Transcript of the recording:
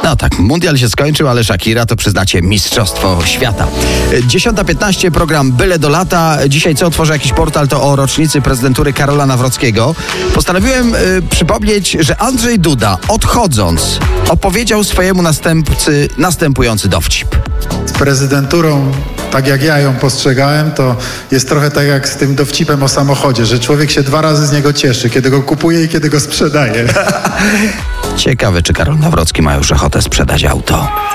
No tak, mundial się skończył, ale Shakira to przyznacie mistrzostwo świata. 10:15, program Byle do lata. Dzisiaj co otworzę jakiś portal, to o rocznicy prezydentury Karola Nawrockiego. Postanowiłem przypomnieć, że Andrzej Duda, odchodząc, opowiedział swojemu następcy następujący dowcip. Z prezydenturą, tak jak ja ją postrzegałem, to jest trochę tak jak z tym dowcipem o samochodzie, że człowiek się 2 razy z niego cieszy, kiedy go kupuje i kiedy go sprzedaje. Ciekawe, czy Karol Nawrocki ma już ochotę sprzedać auto.